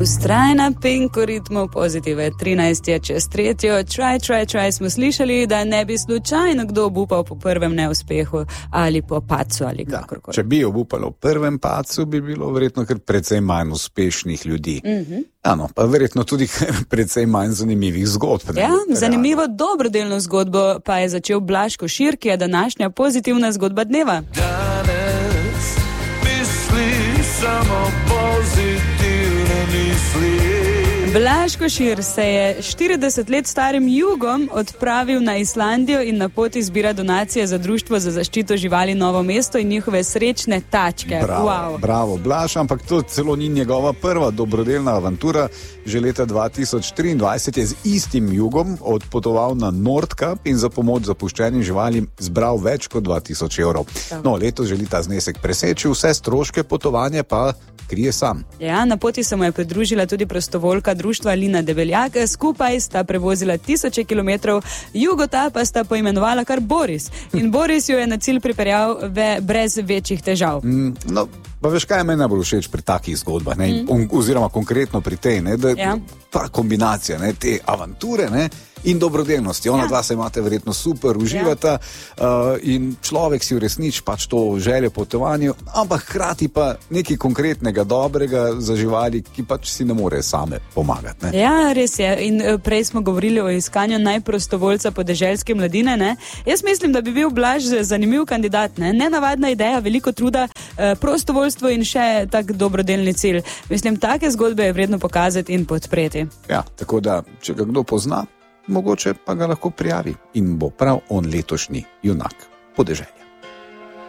Vztrajna pink ritmov pozitive, 13 je čez tretjo, try, smo slišali, da ne bi slučajno kdo obupal po prvem neuspehu ali po padcu ali kakorkoli. Če bi obupalo v prvem padcu, bi bilo verjetno kar precej manj uspešnih ljudi. Ano, pa verjetno tudi precej manj zanimivih zgodb. Ja, zanimivo dobrodelno zgodbo pa je začel Blaž Košir, ki je današnja pozitivna zgodba dneva. Danes misli samo pozitivne misli. Blaž Košir se je 40 let starim Jugom odpravil na Islandijo in na poti zbira donacije za Društvo za zaščito živali Novo mesto in njihove srečne tačke. Bravo, Blaž, ampak to celo ni njegova prva dobrodelna avantura. Že leta 2023 je z istim Jugom odpotoval na Nordkap in za pomoč zapuščenim živalim zbral več kot 2000 evrov. No, letos želi ta znesek preseči, vse stroške potovanja pa krije sam. Ja, na poti se mu je pridružila tudi prostovoljka društva Lina Debeljak, skupaj sta prevozila 1000 kilometrov, Jugota pa sta poimenovala kar Boris. In Boris jo je na cilj pripeljal brez večjih težav. No, pa veš, kaj je meni najbolj všeč pri takih zgodbah, ne? Oziroma konkretno pri tej, ne? Da ta kombinacija, ne? Te avanture, ne? In dobrodelnosti. Ona dva se imate verjetno super, uživata in človek si uresniči pač to željo po potovanju, ampak hkrati pa nekaj konkretnega, dobrega za živali, ki pač si ne more same pomagati. Ne? Ja, res je. In prej smo govorili o iskanju najprostovoljca podeželske mladine. Ne? Jaz mislim, da bi bil Blaž zanimiv kandidat. Ne? Nenavadna ideja, veliko truda, prostovoljstvo in še tak dobrodelni cilj. Mislim, take zgodbe je vredno pokazati in podpreti. Ja, tako da, če ga kdo pozna, mogoče pa ga lahko prijavi in bo prav on letošnji junak podeželja.